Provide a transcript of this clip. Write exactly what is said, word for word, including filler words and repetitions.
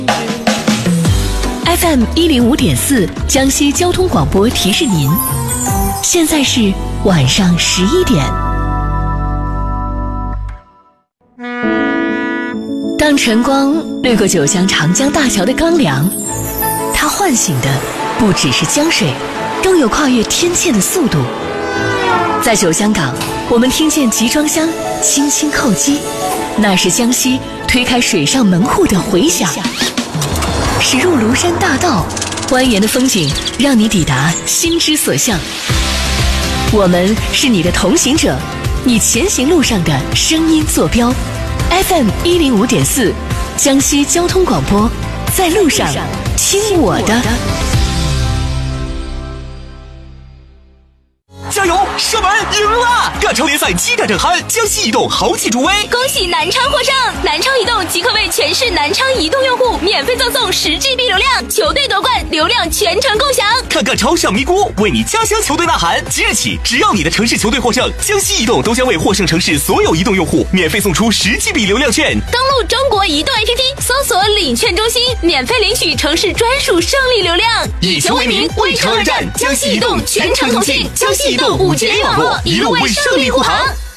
F M 一零五点四，江西交通广播提示您，现在是晚上十一点。当晨光掠过九江长江大桥的钢梁，它唤醒的不只是江水，更有跨越天堑的速度。在九江港，我们听见集装箱轻轻叩击，那是江西推开水上门户的回响。驶入庐山大道，蜿蜒的风景让你抵达心之所向。我们是你的同行者，你前行路上的声音坐标。F M 一零五点四，江西交通广播，在路上听我的。 加油！射门赢了！港超联赛激战正酣，江西移动豪气助威， 恭喜南昌获胜！南昌移动即刻为全市南昌移动用户免费赠送十 G B 流量，球队夺冠，流量全程共享。 看港超上咪咕，为你家乡球队呐喊！即日起，只要你的城市球队获胜，江西移动都将为获胜城市所有移动用户免费送出十 G B 流量券。 登录中国移动 A P P， 搜索领券中心，免费领取城市专属胜利流量。 以球为名，为城而战，江西移动全程同信，江西移动五 G 网络一路为胜利护航。